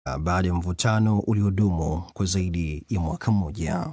baada ya mvutano uliodumu kwa zaidi ya mwaka mmoja.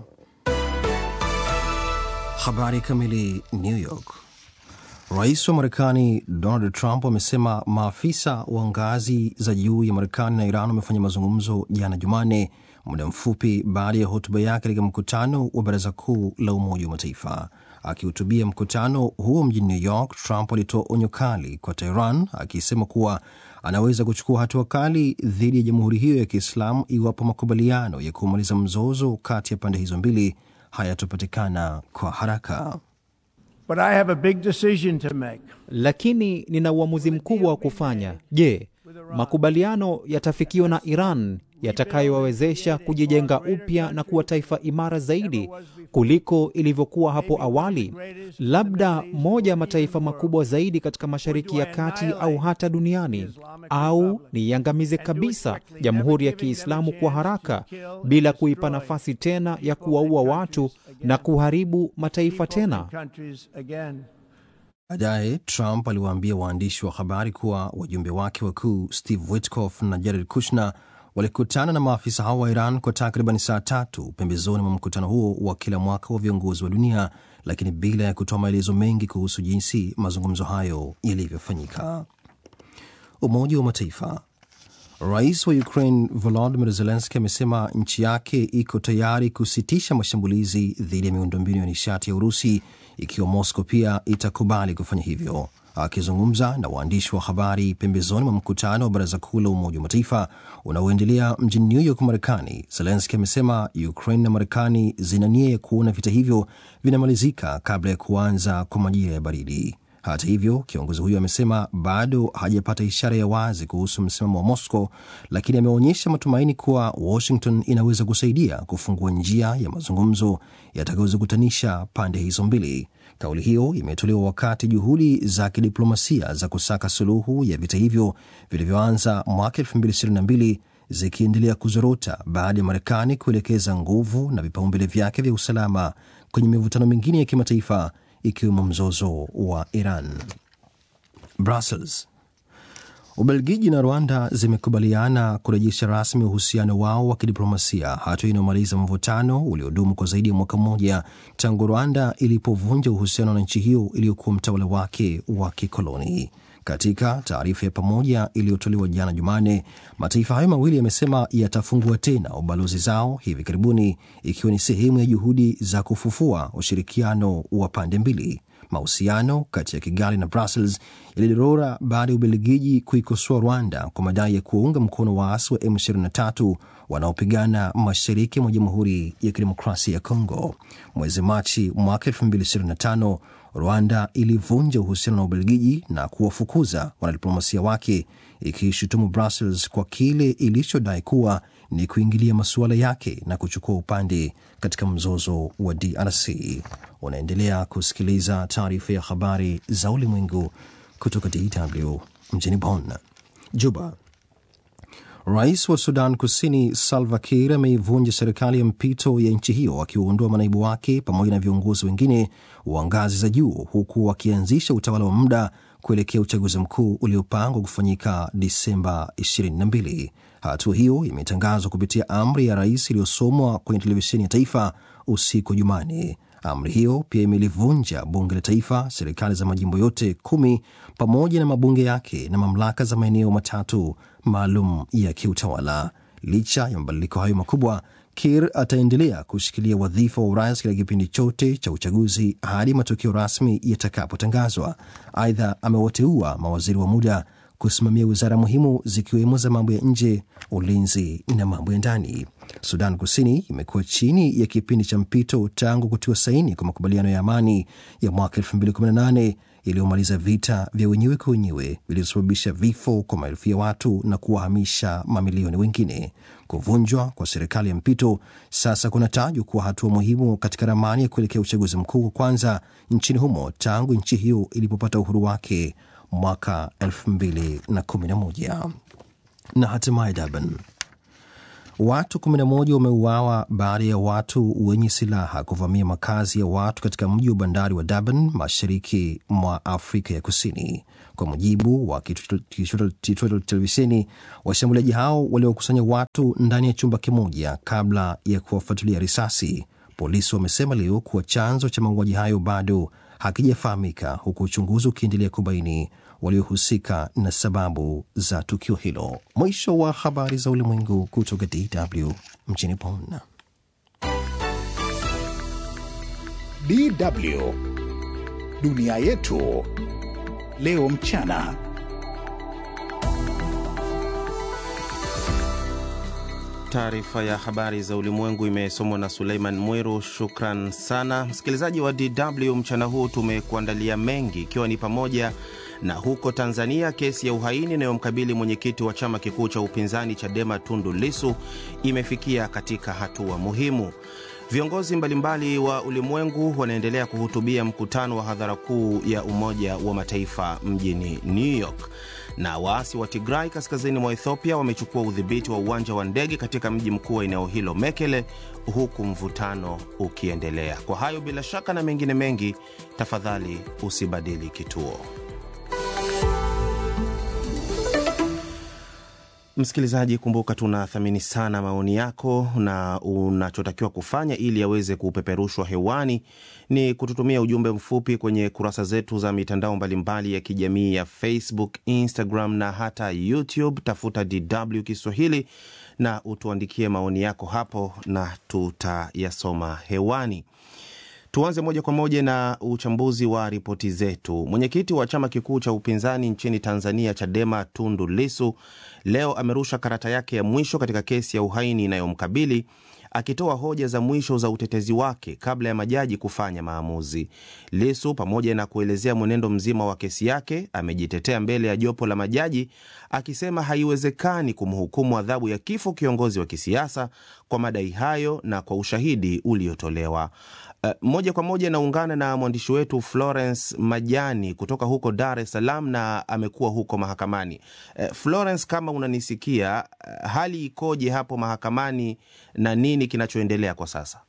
Habari kamili. New York. Rais wa Marekani Donald Trump amesema maafisa wa ngazi za juu ya Marekani na Iran wamefanya mazungumzo jana Jumanne, muda mfupi baada ya hotuba yake katika mkutano wa Baraza Kuu la Umoja wa Mataifa. Akihutubia mkutano huo mjini New York, Trump alitoa onyo kali kwa Tehran, akisema kuwa anaweza kuchukua hatua kali dhidi ya jamhuri hiyo ya Kiislamu iwapo makubaliano ya kumaliza mzozo kati ya pande hizo mbili hayatopatikana kwa haraka. But I have a big decision to make. Lakini nina uamuzi mkubwa wa kufanya. Je, makubaliano yatafikiwa na Iran yatakayowawezesha kujijenga upya na kuwa taifa imara zaidi kuliko ilivyokuwa hapo awali, labda moja ya mataifa makubwa zaidi katika Mashariki ya Kati au hata duniani, au niiangamize kabisa Jamhuri ya Kiislamu kwa haraka bila kuipa nafasi tena ya kuwaua watu na kuharibu mataifa tena. Baadaye Trump aliwaambia waandishi wa habari kuwa wajumbe wake wakuu Steve Witkoff na Jared Kushner walikutana na maafisa hao wa Iran kwa takriban saa 3 pembezoni mwa mkutano huo wa kila mwaka wa viongozi wa dunia, lakini bila ya kutoa maelezo mengi kuhusu jinsi mazungumzo hayo yalivyofanyika. Umoja wa Mataifa. Rais wa Ukraine Volodymyr Zelensky amesema nchi yake iko tayari kusitisha mashambulizi dhidi ya miundombinu ya nishati ya Urusi ikiwa Moscow pia itakubali kufanya hivyo. Akizungumza na waandishi wa habari pembezoni mwa mkutano wa Baraza Kuu la Umoja wa Mataifa unaoendelea mjini New York, Marekani, Zelensky amesema Ukraine na Marekani zina nia ya kuona vita hivyo vinamalizika kabla ya kuanza kwa majira ya baridi. Hata hivyo, kiongozi huyo amesema bado hajapata ishara ya wazi kuhusu msimamo wa Moscow, lakini ameonyesha matumaini kuwa Washington inaweza kusaidia kufungua njia ya mazungumzo yatakayozikutanisha pande hizo mbili. Kauli hiyo imetolewa wakati juhudi za kidiplomasia za kusaka suluhu ya vita hivyo vilivyoanza mwaka 2022 zikiendelea kuzorota baada ya Marekani kuelekeza nguvu na vipaumbele vyake vya usalama kwenye mivutano mingine ya kimataifa ikiwemo mzozo wa Iran. Brussels. Ubelgiji na Rwanda zimekubaliana kurejesha rasmi uhusiano wao wa kidiplomasia, hatua inayomaliza mvutano uliodumu kwa zaidi ya mwaka mmoja tangu Rwanda ilipovunja uhusiano na nchi hiyo iliyokuwa mtawala wake wa kikoloni. Katika taarifa ya pamoja iliyotolewa jana Jumanne, mataifa hayo mawili yamesema yatafungua tena ubalozi zao hivi karibuni, ikiwa ni sehemu ya juhudi za kufufua ushirikiano wa pande mbili. Mahusiano kati ya Kigali na Brussels yalidorora baada ya Ubelgiji kuikosoa Rwanda kwa madai ya kuunga mkono waasi wa M23 wanaopigana mashariki mwa Jamhuri ya Kidemokrasia ya Kongo. Mwezi Machi mwaka 2025, Rwanda ilivunja uhusiano na Ubelgiji na kuwafukuza wanadiplomasia wake, ikishutumu Brussels kwa kile ilichodai kuwa ni kuingilia masuala yake na kuchukua upande katika mzozo wa DRC. Unaendelea kusikiliza taarifa ya habari za ulimwengu kutoka DW mjini Bonn. Juba. Rais wa Sudan Kusini Salva Kiir ameivunja serikali ya mpito ya nchi hiyo akiwaondoa manaibu wake pamoja na viongozi wengine wa ngazi za juu, huku wakianzisha utawala wa muda kuelekea uchaguzi mkuu uliopangwa kufanyika Disemba 22. Hatua hiyo imetangazwa kupitia amri ya rais iliyosomwa kwenye televisheni ya taifa usiku Jumanne. Amri hiyo pia imelivunja bunge la taifa, serikali za majimbo yote 10 pamoja na mabunge yake na mamlaka za maeneo matatu maalum ya kiutawala. Licha ya mabadiliko hayo makubwa, Kiir ataendelea kushikilia wadhifa wa urais katika kipindi chote cha uchaguzi hadi matokeo rasmi yatakapotangazwa. Aidha, amewateua mawaziri wa muda kusimamia wizara muhimu zikiwemo za mambo ya nje, ulinzi na mambo ya ndani. Sudan Kusini imekuwa chini ya kipindi cha mpito tangu kutiwa saini kwa makubaliano ya amani ya mwaka 2018 iliyomaliza vita vya wenyewe kwa wenyewe vilivyosababisha vifo kwa maelfu ya watu na kuwahamisha mamilioni wengine. Kuvunjwa kwa serikali ya mpito sasa kunatajwa kuwa hatua muhimu katika ramani ya kuelekea uchaguzi mkuu kwanza nchini humo tangu nchi hiyo ilipopata uhuru wake mwaka 2011. Na hatimaye Durban. Watu 11 wameuawa baada ya watu wenye silaha kuvamia makazi ya watu katika mji wa bandari wa Durban, mashariki mwa Afrika ya Kusini. Kwa mujibu wa kituo cha televisheni, washambuliaji hao waliokusanya watu ndani ya chumba kimoja kabla ya kuwafuatilia risasi. Polisi wamesema leo kuwa chanzo cha mauaji hayo bado hakijafahamika, huku uchunguzi ukiendelea kubaini waliohusika na sababu za tukio hilo. Mwisho wa habari za ulimwengu kutoka DW mjini Bonn. DW Dunia Yetu leo mchana. Taarifa ya habari za ulimwengu imesomwa na Suleiman Mwiru. Shukran sana msikilizaji wa DW. Mchana huu tumekuandalia mengi, ikiwa ni pamoja na huko Tanzania kesi ya uhaini inayomkabili mwenyekiti wa chama kikuu cha upinzani Chadema Tundu Lissu imefikia katika hatua muhimu. Viongozi mbalimbali wa ulimwengu wanaendelea kuhutubia mkutano wa hadhara kuu ya Umoja wa Mataifa mjini New York. Na waasi wa Tigray kaskazini mwa Ethiopia wamechukua udhibiti wa uwanja wa ndege katika mji mkuu wa eneo hilo Mekele, huku mvutano ukiendelea. Kwa hayo bila shaka na mengine mengi, tafadhali usibadili kituo. Msikilizaji, kumbuka tunathamini sana maoni yako, na unachotakiwa kufanya ili yaweze kupeperushwa hewani ni kututumia ujumbe mfupi kwenye kurasa zetu za mitandao mbalimbali ya kijamii ya Facebook, Instagram na hata YouTube. Tafuta DW Kiswahili na utuandikie maoni yako hapo na tutayasoma hewani. Tuanze moja kwa moja na uchambuzi wa ripoti zetu. Mwenyekiti wa chama kikuu cha upinzani nchini Tanzania Chadema Tundu Lissu leo amerusha karata yake ya mwisho katika kesi ya uhaini inayomkabili, akitoa hoja za mwisho za utetezi wake kabla ya majaji kufanya maamuzi. Lissu, pamoja na kuelezea mwenendo mzima wa kesi yake, amejitetea mbele ya jopo la majaji akisema haiwezekani kumhukumu adhabu ya kifo kiongozi wa kisiasa kwa madai hayo na kwa ushahidi uliotolewa. Moja kwa moja naungana na mwandishi wetu Florence Majani kutoka huko Dar es Salaam, na amekuwa huko mahakamani. Florence, kama unanisikia, hali ikoje hapo mahakamani na nini kinachoendelea kwa sasa?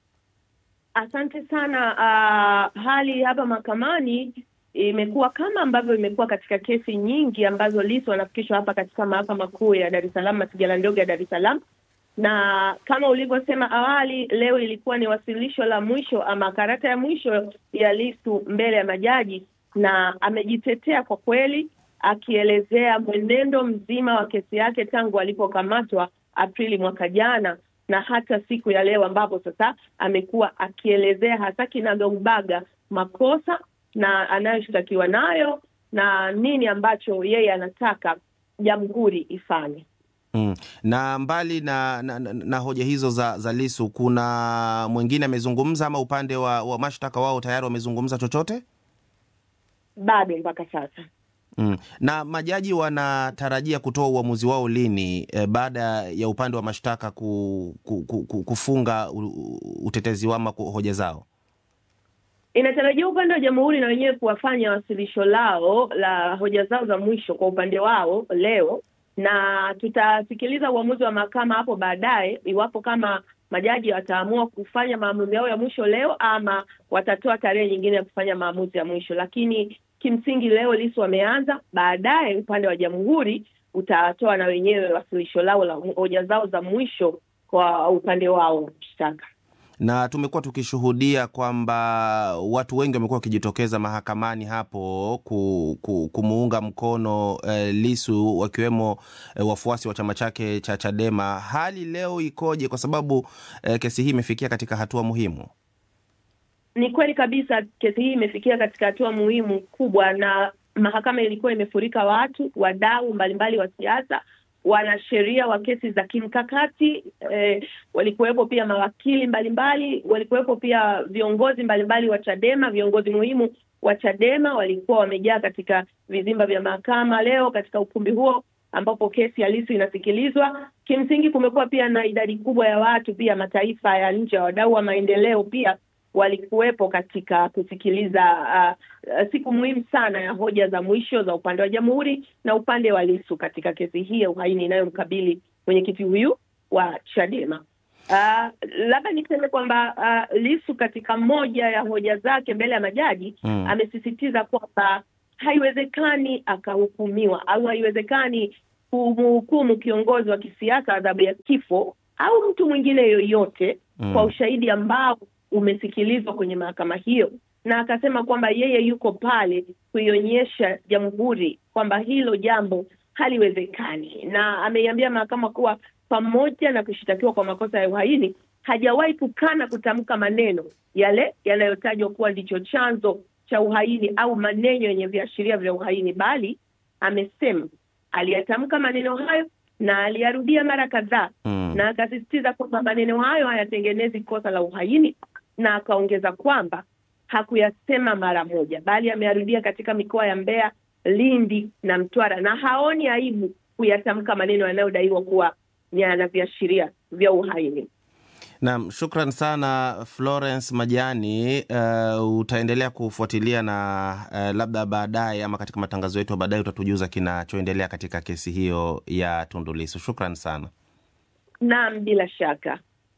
Asante sana. Hali hapa mahakamani imekuwa kama ambavyo imekuwa katika kesi nyingi ambazo Lissu anafikishwa hapa katika mahakama kuu ya Dar es Salaam, masijala ndogo ya Dar es Salaam. Na kama ulivyosema awali, leo ilikuwa ni wasilisho la mwisho ama karata ya mwisho ya Lissu mbele ya majaji, na amejitetea kwa kweli, akielezea mwenendo mzima wa kesi yake tangu alipokamatwa Aprili mwaka jana na hata siku ya leo, ambapo sasa amekuwa akielezea hasa kinagaubaga makosa na anayoshtakiwa nayo na nini ambacho yeye anataka jamhuri ifanye. Na mbali na hoja hizo za Lissu, kuna mwingine amezungumza ama upande wa mashtaka wao tayari wamezungumza chochote? Bado mpaka sasa. Na majaji wanatarajia kutoa uamuzi wao lini, baada ya upande wa mashtaka kufunga utetezi wa hoja zao? Inatarajia upande wa jamhuri na wenyewe kuwafanya wasilisho lao la hoja zao za mwisho kwa upande wao leo, na tutasikiliza uamuzi wa mahakama hapo baadaye, iwapo kama majaji wataamua kufanya maamuzi yao ya mwisho leo ama watatoa tarehe nyingine ya kufanya maamuzi ya mwisho. Lakini kimsingi leo Lissu wameanza, baadaye upande wa jamhuri utatoa na wenyewe wasilisho lao la hoja zao za mwisho kwa upande wao mshtaka. Na tumekuwa tukishuhudia kwamba watu wengi wamekuwa wakijitokeza mahakamani hapo kumuunga mkono Lissu, wakiwemo wafuasi wa chama chake cha Chadema. Hali leo ikoje, kwa sababu kesi hii imefikia katika hatua muhimu? Ni kweli kabisa, kesi hii imefikia katika hatua muhimu kubwa, na mahakama ilikuwa imefurika watu, wadau mbalimbali wa siasa, wanasheria wa kesi za kimkakati, walikuwepo pia mawakili mbalimbali, walikuwepo pia viongozi mbalimbali wa Chadema, viongozi muhimu wa Chadema walikuwa wamejaa katika vizimba vya mahakama leo katika ukumbi huo ambapo kesi ya Lissu inasikilizwa. Kimsingi kumekuwa pia na idadi kubwa ya watu, pia mataifa ya nje, wadau wa maendeleo pia walikuwepo katika kusikiliza siku muhimu sana ya hoja za mwisho za upande wa jamhuri na upande wa Lissu katika kesi hii ya uhaini inayomkabili mwenyekiti huyu wa Chadema. Labda niseme kwamba Lissu katika moja ya hoja zake mbele ya majaji amesisitiza kwamba haiwezekani akahukumiwa au haiwezekani kumhukumu kiongozi wa kisiasa adhabu ya kifo au mtu mwingine yoyote kwa ushahidi ambao umesikilizwa kwenye mahakama hiyo. Na akasema kwamba yeye yuko pale kuionyesha jamhuri kwamba hilo jambo haliwezekani, na ameiambia mahakama kuwa pamoja na kushitakiwa kwa makosa ya uhaini, hajawahi kukana kutamka maneno yale yanayotajwa kuwa ndicho chanzo cha uhaini au maneno yenye viashiria vya uhaini, bali amesema aliyatamka maneno hayo na aliyarudia mara kadhaa, na akasisitiza kwamba maneno hayo hayatengenezi kosa la uhaini, na akaongeza kwamba hakuyasema mara moja, bali ameyarudia katika mikoa ya Mbeya, Lindi na Mtwara, na haoni aibu kuyatamka maneno yanayodaiwa kuwa yana viashiria vya uhaini. Naam, shukran sana Florence Majani. Utaendelea kufuatilia na labda baadaye ama katika matangazo yetu baadaye utatujuza kinachoendelea katika kesi hiyo ya Tundu Lissu. Shukran sana. Naam, bila shaka.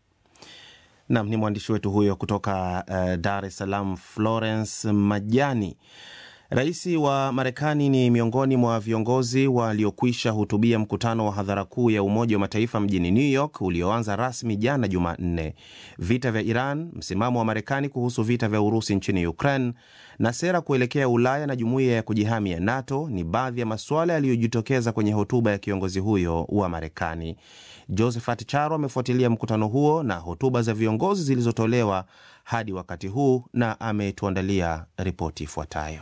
Naam, ni mwandishi wetu huyo kutoka Dar es Salaam, Florence Majani. Rais wa Marekani ni miongoni mwa viongozi waliokwisha hutubia mkutano wa hadhara kuu ya Umoja wa Mataifa mjini New York ulioanza rasmi jana Jumanne. Vita vya Iran, msimamo wa Marekani kuhusu vita vya Urusi nchini Ukraine na sera kuelekea Ulaya na jumuiya ya kujihami ya NATO ni baadhi ya masuala yaliyojitokeza kwenye hotuba ya kiongozi huyo wa Marekani. Josephat Charo amefuatilia mkutano huo na hotuba za viongozi zilizotolewa hadi wakati huu na ametuandalia ripoti ifuatayo.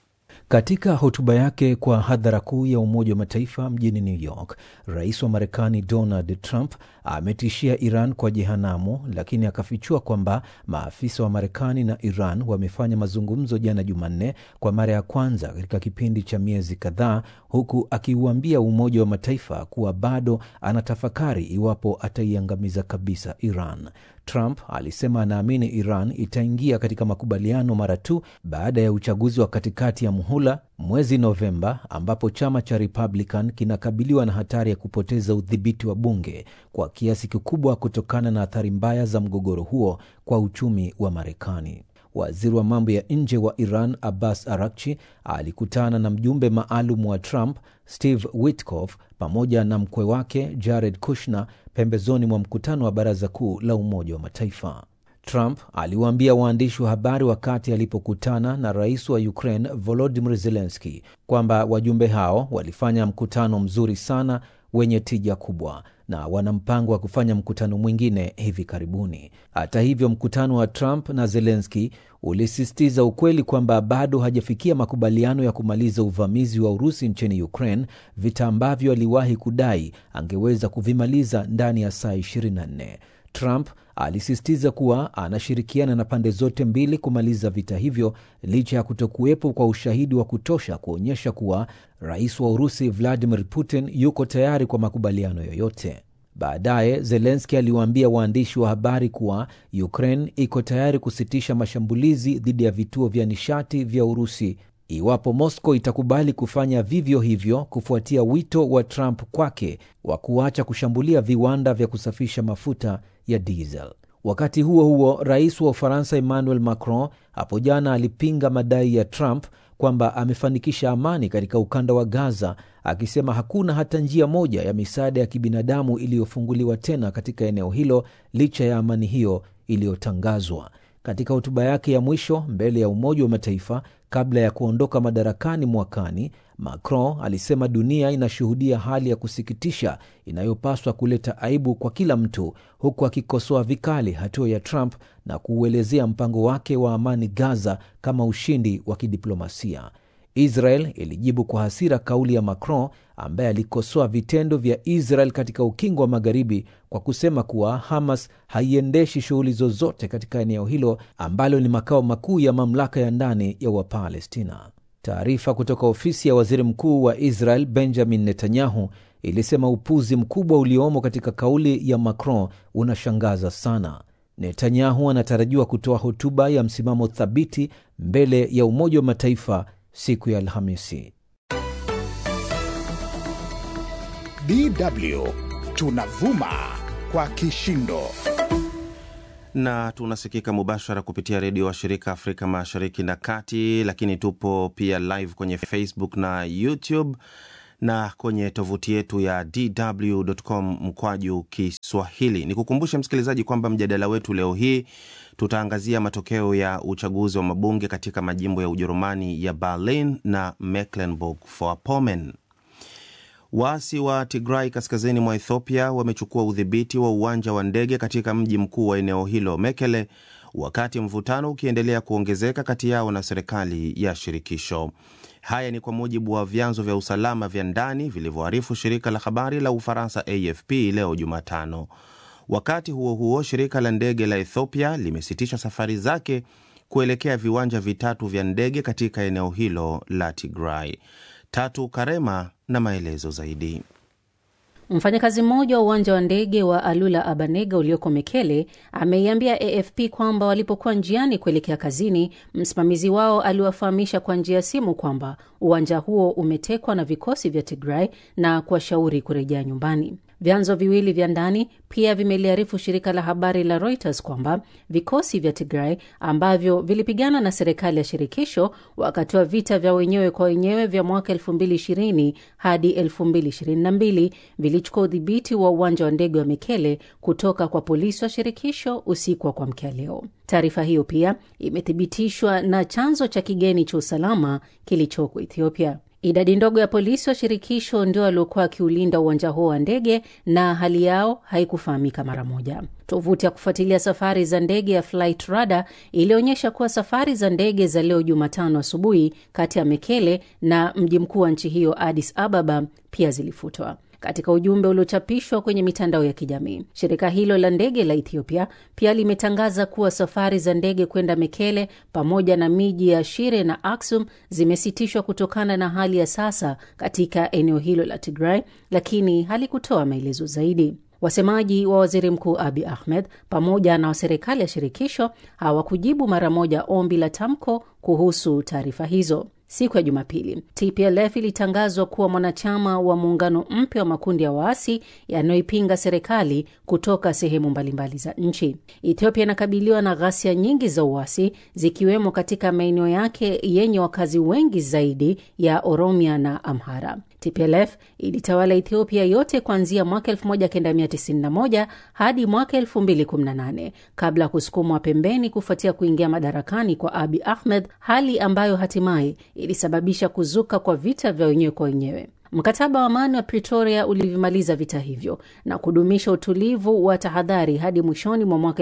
Katika hotuba yake kwa hadhara kuu ya Umoja wa Mataifa mjini New York, Rais wa Marekani Donald Trump ametishia Iran kwa jehanamu, lakini akafichua kwamba maafisa wa Marekani na Iran wamefanya mazungumzo jana Jumanne kwa mara ya kwanza katika kipindi cha miezi kadhaa, huku akiuambia Umoja wa Mataifa kuwa bado anatafakari iwapo ataiangamiza kabisa Iran. Trump alisema anaamini Iran itaingia katika makubaliano mara tu baada ya uchaguzi wa katikati ya muhula mwezi Novemba, ambapo chama cha Republican kinakabiliwa na hatari ya kupoteza udhibiti wa bunge kwa kiasi kikubwa kutokana na athari mbaya za mgogoro huo kwa uchumi wa Marekani. Waziri wa mambo ya nje wa Iran Abbas Araghchi alikutana na mjumbe maalum wa Trump Steve Witkoff pamoja na mkwe wake Jared Kushner pembezoni mwa mkutano wa Baraza Kuu la Umoja wa Mataifa. Trump aliwaambia waandishi wa habari wakati alipokutana na rais wa Ukraine Volodymyr Zelensky kwamba wajumbe hao walifanya mkutano mzuri sana wenye tija kubwa na wana mpango wa kufanya mkutano mwingine hivi karibuni. Hata hivyo, mkutano wa Trump na Zelensky ulisisitiza ukweli kwamba bado hajafikia makubaliano ya kumaliza uvamizi wa Urusi nchini Ukraine, vita ambavyo aliwahi kudai angeweza kuvimaliza ndani ya saa 24. Trump alisisitiza kuwa anashirikiana na pande zote mbili kumaliza vita hivyo, licha ya kutokuwepo kwa ushahidi wa kutosha kuonyesha kuwa rais wa Urusi Vladimir Putin yuko tayari kwa makubaliano yoyote. Baadaye Zelensky aliwaambia waandishi wa habari kuwa Ukraine iko tayari kusitisha mashambulizi dhidi ya vituo vya nishati vya Urusi iwapo Moscow itakubali kufanya vivyo hivyo, kufuatia wito wa Trump kwake wa kuacha kushambulia viwanda vya kusafisha mafuta ya diesel. Wakati huo huo, rais wa Ufaransa Emmanuel Macron hapo jana alipinga madai ya Trump kwamba amefanikisha amani katika ukanda wa Gaza, akisema hakuna hata njia moja ya misaada ya kibinadamu iliyofunguliwa tena katika eneo hilo licha ya amani hiyo iliyotangazwa. Katika hotuba yake ya mwisho mbele ya Umoja wa Mataifa kabla ya kuondoka madarakani mwakani, Macron alisema dunia inashuhudia hali ya kusikitisha inayopaswa kuleta aibu kwa kila mtu, huku akikosoa vikali hatua ya Trump na kuuelezea mpango wake wa amani Gaza kama ushindi wa kidiplomasia. Israel ilijibu kwa hasira kauli ya Macron, ambaye alikosoa vitendo vya Israel katika ukingo wa Magharibi kwa kusema kuwa Hamas haiendeshi shughuli zozote katika eneo hilo ambalo ni makao makuu ya mamlaka ya ndani ya Wapalestina. Taarifa kutoka ofisi ya waziri mkuu wa Israel Benjamin Netanyahu ilisema upuzi mkubwa uliomo katika kauli ya Macron unashangaza sana. Netanyahu anatarajiwa kutoa hotuba ya msimamo thabiti mbele ya Umoja wa Mataifa siku ya Alhamisi. DW tunavuma kwa kishindo. na tunasikika mubashara kupitia redio wa shirika Afrika Mashariki na Kati, lakini tupo pia live kwenye Facebook na YouTube na kwenye tovuti yetu ya dw.com/Kiswahili. Nikukumbushe msikilizaji kwamba mjadala wetu leo hii tutaangazia matokeo ya uchaguzi wa mabunge katika majimbo ya Ujerumani ya Berlin na Mecklenburg-Vorpommern. Waasi wa Tigray kaskazini mwa Ethiopia wamechukua udhibiti wa uwanja wa ndege katika mji mkuu wa eneo hilo Mekele, wakati mvutano ukiendelea kuongezeka kati yao na serikali ya shirikisho. Haya ni kwa mujibu wa vyanzo vya usalama vya ndani vilivyoarifu shirika la habari la Ufaransa AFP leo Jumatano. Wakati huo huo, shirika la ndege la Ethiopia limesitisha safari zake kuelekea viwanja vitatu vya ndege katika eneo hilo la Tigray. Tatu Karema na maelezo zaidi. Mfanyakazi mmoja wa uwanja wa ndege wa Alula Abanega ulioko Mekele ameiambia AFP kwamba walipokuwa njiani kuelekea kazini, msimamizi wao aliwafahamisha kwa njia ya simu kwamba uwanja huo umetekwa na vikosi vya Tigray na kuwashauri kurejea nyumbani. Vyanzo viwili vya ndani pia vimeliarifu shirika la habari la Reuters kwamba vikosi vya Tigray ambavyo vilipigana na serikali ya shirikisho wakati wa vita vya wenyewe kwa wenyewe vya mwaka 2020 hadi 2022 vilichukua udhibiti wa uwanja wa ndege wa Mekele kutoka kwa polisi wa shirikisho usiku wa kuamkia leo. Taarifa hiyo pia imethibitishwa na chanzo cha kigeni cha usalama kilichoko Ethiopia. Idadi ndogo ya polisi wa shirikisho ndio waliokuwa wakiulinda uwanja huo wa ndege na hali yao haikufahamika mara moja. Tovuti ya kufuatilia safari za ndege ya Flight Radar ilionyesha kuwa safari za ndege za leo Jumatano asubuhi kati ya Mekele na mji mkuu wa nchi hiyo Addis Ababa pia zilifutwa. Katika ujumbe uliochapishwa kwenye mitandao ya kijamii, shirika hilo la ndege la Ethiopia pia limetangaza kuwa safari za ndege kwenda Mekele pamoja na miji ya Shire na Aksum zimesitishwa kutokana na hali ya sasa katika eneo hilo la Tigray, lakini halikutoa maelezo zaidi. Wasemaji wa Waziri Mkuu Abiy Ahmed pamoja na serikali ya shirikisho hawakujibu mara moja ombi la tamko kuhusu taarifa hizo. Siku ya Jumapili, TPLF ilitangazwa kuwa mwanachama wa muungano mpya wa makundi ya waasi yanayoipinga serikali kutoka sehemu mbalimbali za nchi. Ethiopia inakabiliwa na ghasia nyingi za uasi, zikiwemo katika maeneo yake yenye wakazi wengi zaidi ya Oromia na Amhara. TPLF ilitawala Ethiopia yote kuanzia mwaka 1991 hadi mwaka 2018 kabla ya kusukumwa pembeni kufuatia kuingia madarakani kwa Abiy Ahmed, hali ambayo hatimaye ilisababisha kuzuka kwa vita vya wenyewe kwa wenyewe. Mkataba wa amani wa Pretoria ulivimaliza vita hivyo na kudumisha utulivu wa tahadhari hadi mwishoni mwa mwaka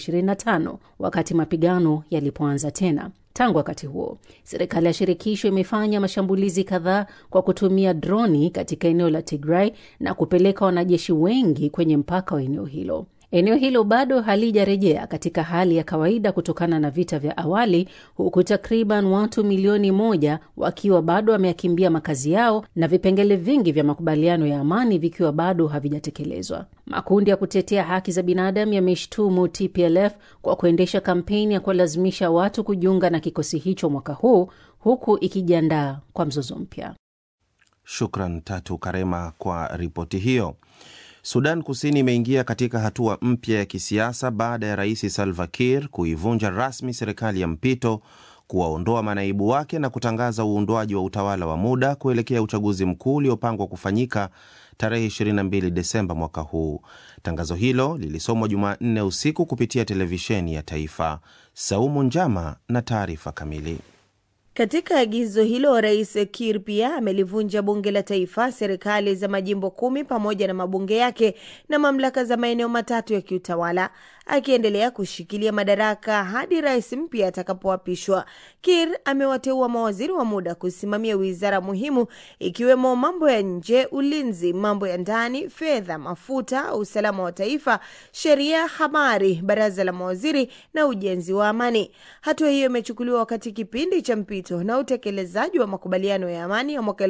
2025 wakati mapigano yalipoanza tena. Tangu wakati huo, serikali ya shirikisho imefanya mashambulizi kadhaa kwa kutumia droni katika eneo la Tigray na kupeleka wanajeshi wengi kwenye mpaka wa eneo hilo. Eneo hilo bado halijarejea katika hali ya kawaida kutokana na vita vya awali, huku takriban watu milioni 1 wakiwa bado wamekimbia makazi yao na vipengele vingi vya makubaliano ya amani vikiwa bado havijatekelezwa. Makundi ya kutetea haki za binadamu yameshtumu TPLF kwa kuendesha kampeni ya kuwalazimisha watu kujiunga na kikosi hicho mwaka huu, huku ikijiandaa kwa mzozo mpya. Shukran Tatu Karema kwa ripoti hiyo. Sudan Kusini imeingia katika hatua mpya ya kisiasa baada ya Rais Salva Kiir kuivunja rasmi serikali ya mpito, kuwaondoa manaibu wake na kutangaza uundwaji wa utawala wa muda kuelekea uchaguzi mkuu uliopangwa kufanyika tarehe 22 Desemba mwaka huu. Tangazo hilo lilisomwa Jumanne usiku kupitia televisheni ya taifa. Saumu Njama na taarifa kamili. Katika agizo hilo, Rais Kiir pia amelivunja bunge la taifa, serikali za majimbo 10 pamoja na mabunge yake na mamlaka za maeneo matatu ya kiutawala, akiendelea kushikilia madaraka hadi rais mpya atakapoapishwa. Kiir amewateua mawaziri wa muda kusimamia wizara muhimu ikiwemo mambo ya nje, ulinzi, mambo ya ndani, fedha, mafuta, usalama wa taifa, sheria, habari, baraza la mawaziri na ujenzi wa amani. Hatua hiyo imechukuliwa wakati kipindi cha mpito na utekelezaji wa makubaliano ya amani ya mwaka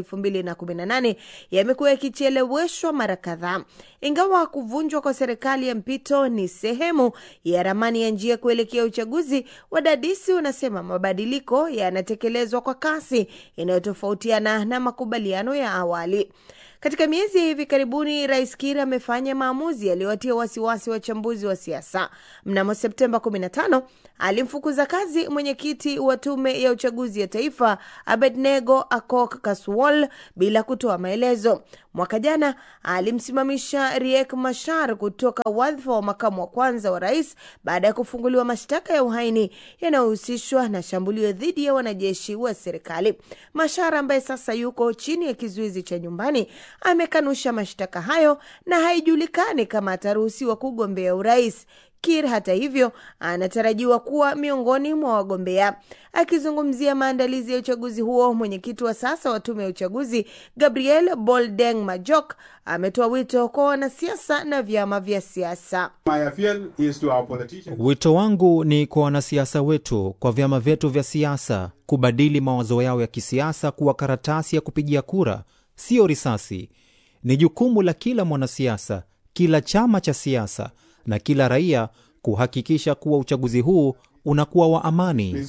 2018 yamekuwa yakicheleweshwa mara kadhaa. Ingawa kuvunjwa kwa serikali ya mpito ni sehemu ya ramani ya njia kuelekea uchaguzi, wadadisi wanasema mabadiliko yanatekelezwa kwa kasi inayotofautiana na makubaliano ya awali. Katika miezi ya hivi karibuni, Rais Kiir amefanya maamuzi yaliyowatia wasiwasi wachambuzi wa siasa. Mnamo Septemba 15 alimfukuza kazi mwenyekiti wa tume ya uchaguzi ya taifa Abednego Akok Kaswol bila kutoa maelezo. Mwaka jana alimsimamisha Riek Machar kutoka wadhifa wa makamu wa kwanza wa rais baada ya kufunguliwa mashtaka ya uhaini yanayohusishwa na shambulio dhidi ya wanajeshi wa serikali. Machar ambaye sasa yuko chini ya kizuizi cha nyumbani amekanusha mashtaka hayo na haijulikani kama ataruhusiwa kugombea urais. Kiir hata hivyo anatarajiwa kuwa miongoni mwa wagombea. Akizungumzia maandalizi ya uchaguzi huo, mwenyekiti wa sasa wa tume ya uchaguzi Gabriel Boldeng Majok ametoa wito kwa wanasiasa na vyama vya siasa. Wito wangu ni kwa wanasiasa wetu, kwa vyama vyetu vya siasa kubadili mawazo yao ya kisiasa kuwa karatasi ya kupigia kura, sio risasi. Ni jukumu la kila mwanasiasa, kila chama cha siasa na kila raia kuhakikisha kuwa uchaguzi huu unakuwa wa amani.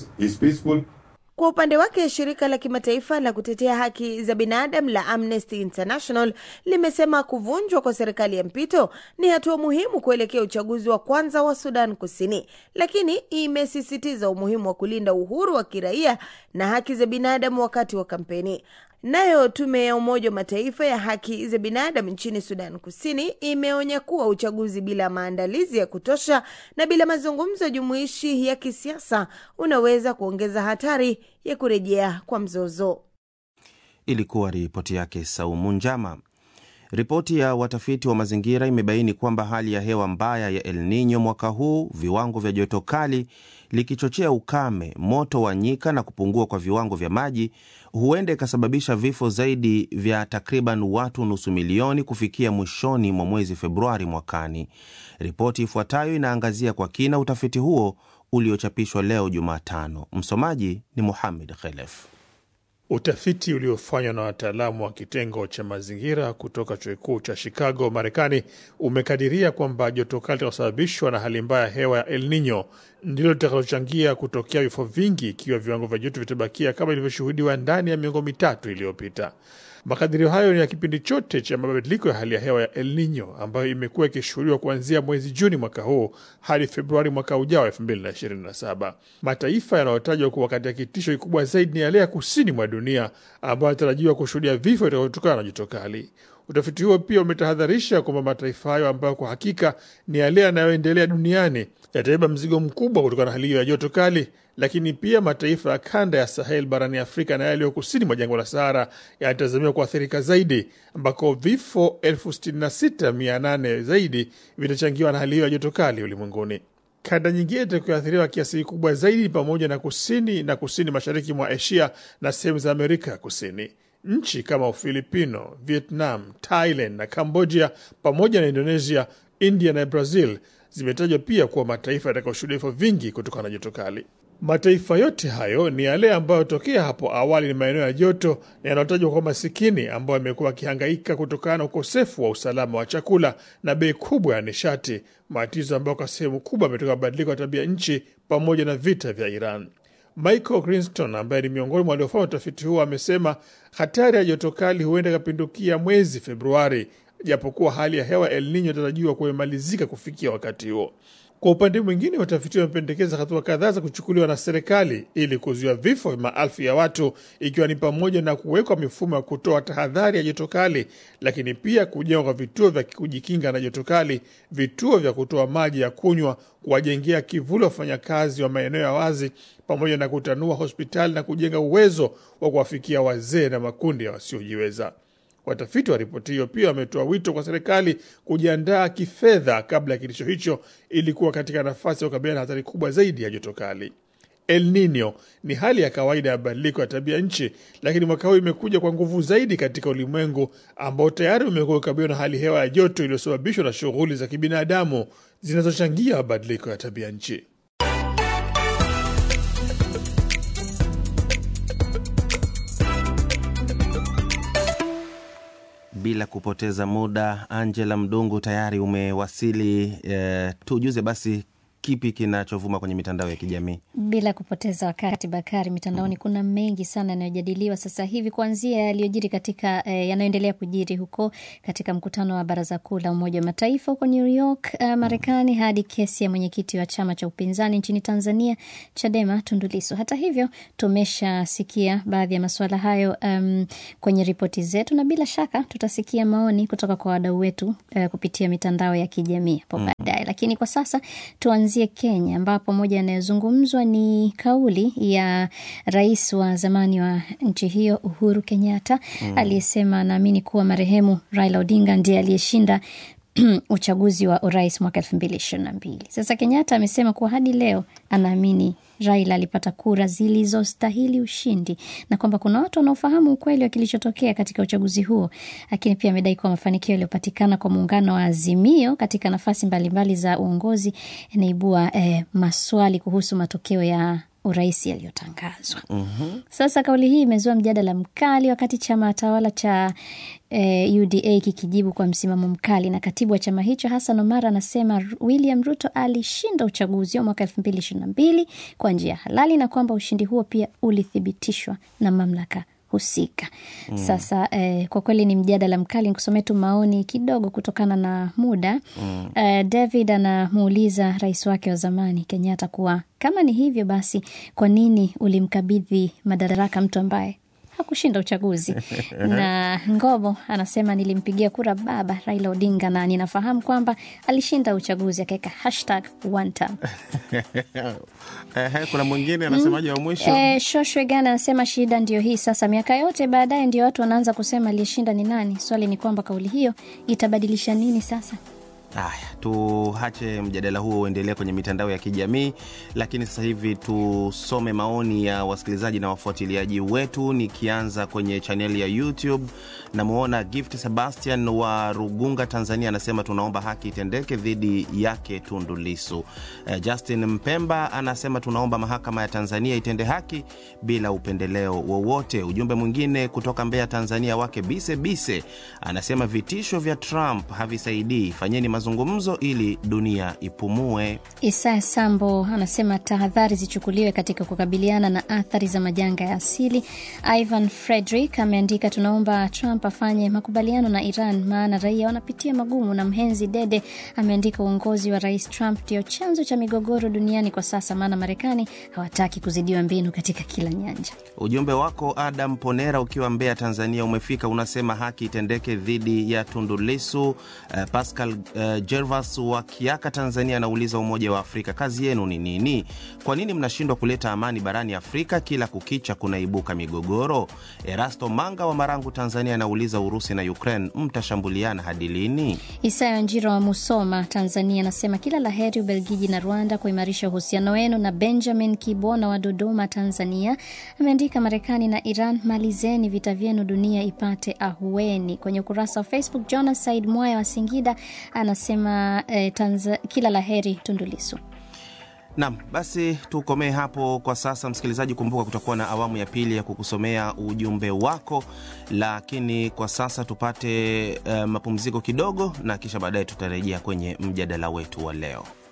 Kwa upande wake, shirika la kimataifa la kutetea haki za binadamu la Amnesty International limesema kuvunjwa kwa serikali ya mpito ni hatua muhimu kuelekea uchaguzi wa kwanza wa Sudan Kusini, lakini imesisitiza umuhimu wa kulinda uhuru wa kiraia na haki za binadamu wakati wa kampeni. Nayo tume ya Umoja wa Mataifa ya haki za binadamu nchini Sudan Kusini imeonya kuwa uchaguzi bila maandalizi ya kutosha na bila mazungumzo jumuishi ya kisiasa unaweza kuongeza hatari ya kurejea kwa mzozo. Ilikuwa ripoti yake Saumu Njama. Ripoti ya watafiti wa mazingira imebaini kwamba hali ya hewa mbaya ya El Nino mwaka huu, viwango vya joto kali likichochea ukame, moto wa nyika na kupungua kwa viwango vya maji, huenda ikasababisha vifo zaidi vya takriban watu nusu milioni kufikia mwishoni mwa mwezi Februari mwakani. Ripoti ifuatayo inaangazia kwa kina utafiti huo uliochapishwa leo Jumatano. Msomaji ni Mohamed Khelef. Utafiti uliofanywa na wataalamu wa kitengo cha mazingira kutoka chuo kikuu cha Chicago, Marekani, umekadiria kwamba joto kali linalosababishwa na hali mbaya ya hewa ya El Nino ndilo litakalochangia kutokea vifo vingi ikiwa viwango vya joto vitabakia kama ilivyoshuhudiwa ndani ya miongo mitatu iliyopita. Makadirio hayo ni ya kipindi chote cha mabadiliko ya hali ya hewa ya El Nino ambayo imekuwa ikishuhudiwa kuanzia mwezi Juni mwaka huu hadi Februari mwaka ujao 2027. Mataifa yanayotajwa kuwa katika kitisho kikubwa zaidi ni yale ya kusini mwa dunia ambayo yanatarajiwa kushuhudia vifo vitakvyotokana na joto kali. Utafiti huo pia umetahadharisha kwamba mataifa hayo ambayo kwa hakika ni yale yanayoendelea duniani yatabeba mzigo mkubwa kutokana na hali hiyo ya joto kali, lakini pia mataifa ya kanda ya Sahel barani Afrika na yaliyo kusini mwa jangwa la Sahara yanatazamiwa kuathirika zaidi, ambako vifo 66,800 zaidi vitachangiwa na hali hiyo ya joto kali ulimwenguni. Kanda nyingine itakayoathiriwa kiasi kikubwa zaidi pamoja na kusini mashariki mwa Asia na sehemu za Amerika ya Kusini. Nchi kama Ufilipino, Vietnam, Thailand na Cambodia pamoja na Indonesia, India na Brazil zimetajwa pia kuwa mataifa yatakayoshuhudia vifo vingi kutokana na joto kali. Mataifa yote hayo ni yale ambayo tokea hapo awali ni maeneo ya joto na yanayotajwa kwa masikini, ambayo yamekuwa yakihangaika kutokana na ukosefu wa usalama wa chakula na bei kubwa ya nishati, matatizo ambayo kwa sehemu kubwa yametoka mabadiliko ya tabia nchi pamoja na vita vya Iran. Michael Greenston ambaye ni miongoni mwa waliofanya utafiti huo amesema hatari ya joto kali huenda ikapindukia mwezi Februari, japokuwa hali ya hewa El Nino inatarajiwa kumalizika kufikia wakati huo. Kwa upande mwingine, watafiti wamependekeza hatua kadhaa za kuchukuliwa na serikali ili kuzuia vifo vya maelfu ya watu, ikiwa ni pamoja na kuwekwa mifumo ya kutoa tahadhari ya joto kali, lakini pia kujengwa kwa vituo vya kujikinga na joto kali, vituo vya kutoa maji ya kunywa, kuwajengea kivuli wafanyakazi wa maeneo ya wazi, pamoja na kutanua hospitali na kujenga uwezo wa kuwafikia wazee na makundi ya wasiojiweza. Watafiti wa ripoti hiyo pia wametoa wito kwa serikali kujiandaa kifedha kabla ya kitisho hicho ili kuwa katika nafasi ya kukabiliana na hatari kubwa zaidi ya joto kali. El Nino ni hali ya kawaida ya badiliko ya tabia nchi, lakini mwaka huu imekuja kwa nguvu zaidi katika ulimwengu ambao tayari umekuwa ukabiliana na hali hewa ya joto iliyosababishwa na shughuli za kibinadamu zinazochangia mabadiliko ya tabia nchi. Bila kupoteza muda, Angela Mdungu tayari umewasili. Tujuze basi kipi kinachovuma kwenye mitandao ya kijamii? Bila kupoteza wakati, Bakari, mitandaoni kuna mengi sana yanayojadiliwa sasa hivi, kuanzia yaliyojiri katika yanayoendelea kujiri huko katika mkutano wa Baraza Kuu la Umoja wa Mataifa huko New York, Marekani, hadi kesi ya mwenyekiti wa chama cha upinzani nchini Tanzania, Chadema, Tundu Lissu. Hata hivyo, tumeshasikia baadhi ya masuala hayo kwenye ripoti zetu, na bila shaka tutasikia maoni kutoka kwa wadau wetu kupitia mitandao ya kijamii hapo baadaye. Lakini kwa sasa tuanzie Kenya, ambapo moja yanayozungumzwa ni kauli ya rais wa zamani wa nchi hiyo Uhuru Kenyatta, aliyesema anaamini kuwa marehemu Raila Odinga ndiye aliyeshinda uchaguzi wa urais mwaka 2022. Sasa Kenyatta amesema kuwa hadi leo anaamini Raila alipata kura zilizostahili ushindi, na kwamba kuna watu wanaofahamu ukweli wa kilichotokea katika uchaguzi huo. Lakini pia amedai kuwa mafanikio yaliyopatikana kwa muungano wa Azimio katika nafasi mbalimbali za uongozi yanaibua maswali kuhusu matokeo ya urais yaliyotangazwa. Sasa kauli hii imezua mjadala mkali, wakati chama tawala cha UDA kikijibu kwa msimamo mkali, na katibu wa chama hicho Hassan Omar anasema William Ruto alishinda uchaguzi wa mwaka 2022 kwa njia halali, na kwamba ushindi huo pia ulithibitishwa na mamlaka husika. Sasa kwa kweli ni mjadala mkali. Nikusomee tu maoni kidogo kutokana na muda. David anamuuliza rais wake wa zamani Kenyatta kuwa kama ni hivyo basi kwa nini ulimkabidhi madaraka mtu ambaye hakushinda uchaguzi? Na Ngobo anasema nilimpigia kura baba Raila Odinga na ninafahamu kwamba alishinda uchaguzi, akaweka #1term. Kuna mwingine anasemaje wa mwisho? Shoshwe Gana anasema shida ndio hii sasa, miaka yote baadaye ndio watu wanaanza kusema aliyeshinda ni nani. Swali ni kwamba kauli hiyo itabadilisha nini sasa? Haya, tuache mjadala huo uendelee kwenye mitandao ya kijamii, lakini sasa hivi tusome maoni ya wasikilizaji na wafuatiliaji wetu, nikianza kwenye channel ya YouTube. Namuona Gift Sebastian wa Rugunga, Tanzania, anasema tunaomba haki itendeke dhidi yake Tundu Lissu. Justin Mpemba anasema tunaomba mahakama ya Tanzania itende haki bila upendeleo wowote. Ujumbe mwingine kutoka Mbeya, Tanzania, wake Bise anasema vitisho vya Trump havisaidii, fanyeni mazungumzo ili dunia ipumue. Isaya Sambo anasema tahadhari zichukuliwe katika kukabiliana na athari za majanga ya asili. Ivan Frederick ameandika tunaomba Trump afanye makubaliano na Iran, maana raia wanapitia magumu. Na Mhenzi Dede ameandika uongozi wa Rais Trump ndio chanzo cha migogoro duniani kwa sasa, maana Marekani hawataki kuzidiwa mbinu katika kila nyanja. Ujumbe wako Adam Ponera ukiwa Mbeya, Tanzania umefika, unasema haki itendeke dhidi ya Tundu Lissu. Pascal Gervas wa Kiaka, Tanzania, anauliza Umoja wa Afrika kazi yenu ni nini? Kwa nini mnashindwa kuleta amani barani Afrika? Kila kukicha kunaibuka migogoro. Erasto Manga wa Marangu, Tanzania, anauliza Urusi na Ukraine mtashambuliana hadi lini? Isaya Njiro wa Musoma, Tanzania, anasema kila laheri Ubelgiji na Rwanda kuimarisha uhusiano wenu. Na Benjamin Kibona wa Dodoma, Tanzania, ameandika Marekani na Iran malizeni vita vyenu, dunia ipate ahueni. Kwenye ukurasa wa Facebook Jonas Said Mwaya wa Singida anasema kila laheri Tundu Lissu. Naam, basi tukomee hapo kwa sasa. Msikilizaji, kumbuka kutakuwa na awamu ya pili ya kukusomea ujumbe wako, lakini kwa sasa tupate mapumziko kidogo, na kisha baadaye tutarejea kwenye mjadala wetu wa leo.